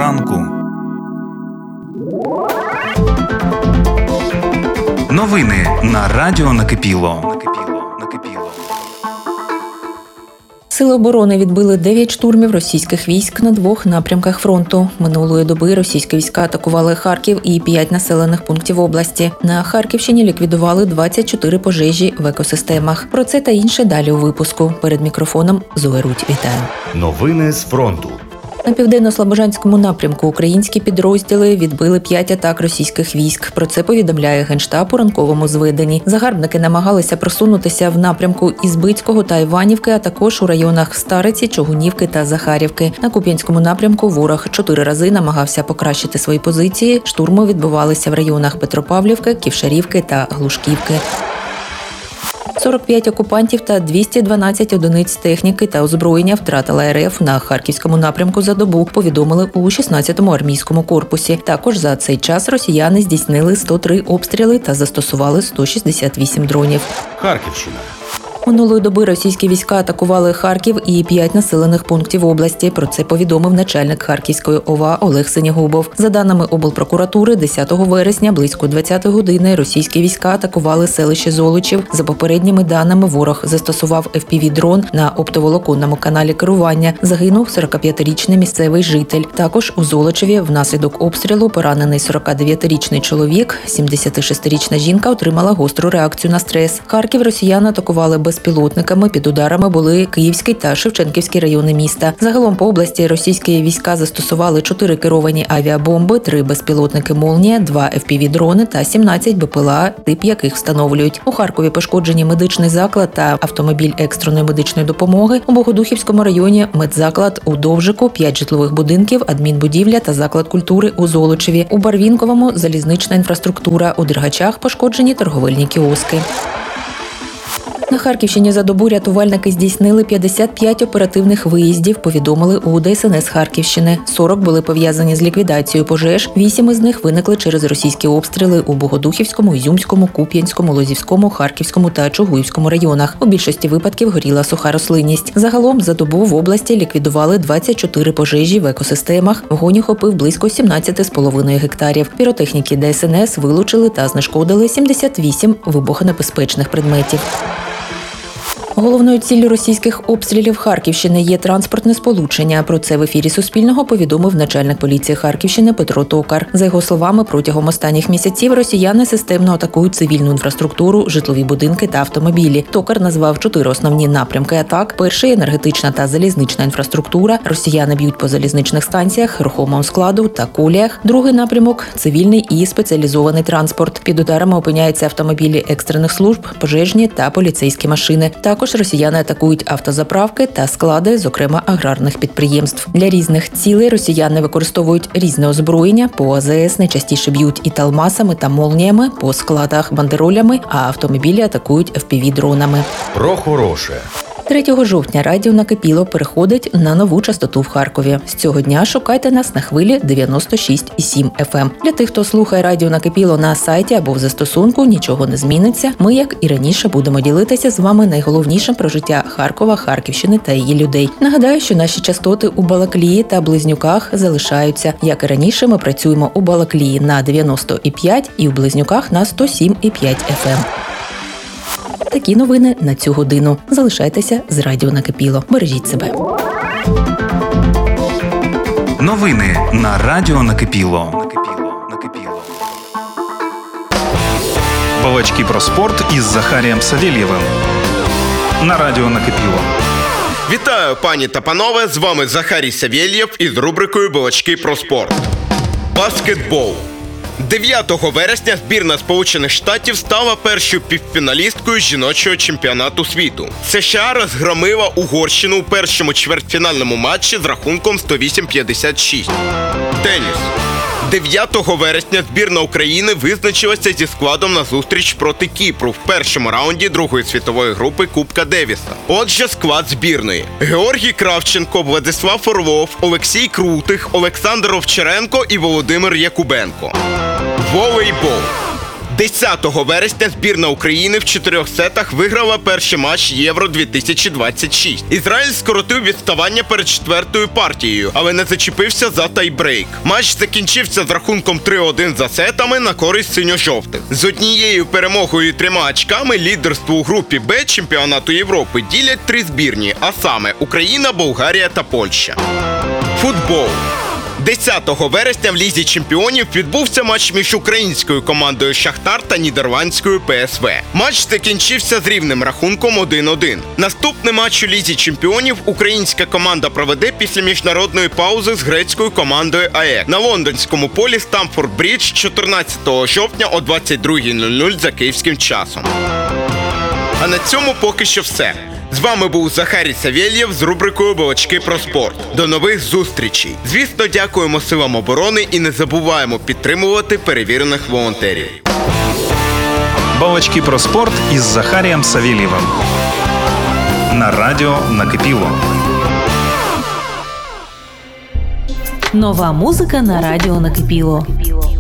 ранку. Новини на Радіо Накипіло. Сили оборони відбили 9 штурмів російських військ на 2 напрямках фронту. Минулої доби російські війська атакували Харків і 5 населених пунктів області. На Харківщині ліквідували 24 пожежі в екосистемах. Про це та інше далі у випуску. Перед мікрофоном Зоя Рудь. Вітаю. Новини з фронту. На південно-слобожанському напрямку українські підрозділи відбили 5 атак російських військ. Про це повідомляє Генштаб у ранковому зведенні. Загарбники намагалися просунутися в напрямку Ізбицького та Іванівки, а також у районах Стариці, Чугунівки та Захарівки. На Куп'янському напрямку ворог 4 рази намагався покращити свої позиції. Штурми відбувалися в районах Петропавлівки, Ківшарівки та Глушківки. 45 окупантів та 212 одиниць техніки та озброєння втратила РФ на Харківському напрямку за добу, повідомили у 16-му армійському корпусі. Також за цей час росіяни здійснили 103 обстріли та застосували 168 дронів. Харківщина. Минулої доби російські війська атакували Харків і 5 населених пунктів області. Про це повідомив начальник Харківської ОВА Олег Синягубов. За даними облпрокуратури, 10 вересня близько 20 години російські війська атакували селище Золочів. За попередніми даними, ворог застосував FPV-дрон на оптоволоконному каналі керування. Загинув 45-річний місцевий житель. Також у Золочеві внаслідок обстрілу поранений 49-річний чоловік, 76-річна жінка отримала гостру реакцію на стрес. Харків росіяни атакували безпілотниками. Під ударами були Київський та Шевченківський райони міста. Загалом по області російські війська застосували 4 керовані авіабомби, 3 безпілотники «Молнія», 2 FPV-дрони та 17 БПЛА, тип яких встановлюють. У Харкові пошкоджені медичний заклад та автомобіль екстреної медичної допомоги. У Богодухівському районі медзаклад у Довжику, 5 житлових будинків, адмінбудівля та заклад культури у Золочеві. У Барвінковому залізнична інфраструктура. У Дергачах пошкоджені торговельні кіоски. На Харківщині за добу рятувальники здійснили 55 оперативних виїздів, повідомили у ДСНС Харківщини. 40 були пов'язані з ліквідацією пожеж, 8 із них виникли через російські обстріли у Богодухівському, Ізюмському, Куп'янському, Лозівському, Харківському та Чугуївському районах. У більшості випадків горіла суха рослинність. Загалом за добу в області ліквідували 24 пожежі в екосистемах. Вогонь охопив близько 17,5 гектарів. Піротехніки ДСНС вилучили та знешкодили 78 вибухонебезпечних предметів. Головною ціллю російських обстрілів Харківщини є транспортне сполучення. Про це в ефірі Суспільного повідомив начальник поліції Харківщини Петро Токар. За його словами, протягом останніх місяців росіяни системно атакують цивільну інфраструктуру, житлові будинки та автомобілі. Токар назвав 4 основні напрямки атак. Перший – енергетична та залізнична інфраструктура. Росіяни б'ють по залізничних станціях, рухомому складу та коліях. Другий напрямок – цивільний і спеціалізований транспорт. Під ударами опиняються автомобілі екстрених служб, пожежні та поліцейські машини. Також росіяни атакують автозаправки та склади, зокрема аграрних підприємств. Для різних цілей росіяни використовують різне озброєння. По АЗС найчастіше б'ють і талмасами та молніями, по складах бандеролями, а автомобілі атакують FPV-дронами. Про хороше. 3 жовтня Радіо Накипіло переходить на нову частоту в Харкові. З цього дня шукайте нас на хвилі 96,7 FM. Для тих, хто слухає Радіо Накипіло на сайті або в застосунку, нічого не зміниться. Ми, як і раніше, будемо ділитися з вами найголовнішим про життя Харкова, Харківщини та її людей. Нагадаю, що наші частоти у Балаклії та Близнюках залишаються. Як і раніше, ми працюємо у Балаклії на 90,5 і у Близнюках на 107,5 FM. Такі новини на цю годину. Залишайтеся з Радіо Накипіло. Бережіть себе. Новини на Радіо Накипіло. Балачки про спорт із Захарієм Савєлєвим. На Радіо Накипіло. Вітаю, пані та панове! З вами Захарій Савєлєв із рубрикою «Балачки про спорт». Баскетбол. 9 вересня збірна Сполучених Штатів стала першою півфіналісткою жіночого чемпіонату світу. США розгромила Угорщину у першому чвертьфінальному матчі з рахунком 108-56. Теніс. 9 вересня збірна України визначилася зі складом на зустріч проти Кіпру в першому раунді другої світової групи Кубка Девіса. Отже, склад збірної: Георгій Кравченко, Владислав Орлов, Олексій Крутих, Олександр Овчаренко і Володимир Якубенко. Волейбол. 10 вересня збірна України в 4 сетах виграла перший матч Євро-2026. Ізраїль скоротив відставання перед 4-ю партією, але не зачепився за тайбрейк. Матч закінчився з рахунком 3-1 за сетами на користь синьо-жовтих. З однією перемогою і 3 очками лідерство у групі Б чемпіонату Європи ділять 3 збірні, а саме Україна, Болгарія та Польща. Футбол. 10 вересня в Лізі чемпіонів відбувся матч між українською командою «Шахтар» та нідерландською ПСВ. Матч закінчився з рівним рахунком 1-1. Наступний матч у Лізі чемпіонів українська команда проведе після міжнародної паузи з грецькою командою АЕК на лондонському полі Стамфорд-Брідж 14 жовтня о 22:00 за київським часом. А на цьому поки що все. З вами був Захарій Савєлєв з рубрикою «Балачки про спорт». До нових зустрічей! Звісно, дякуємо силам оборони і не забуваємо підтримувати перевірених волонтерів. Балачки про спорт із Захарієм Савєлєвим. На радіо «Накипіло». Нова музика на радіо «Накипіло».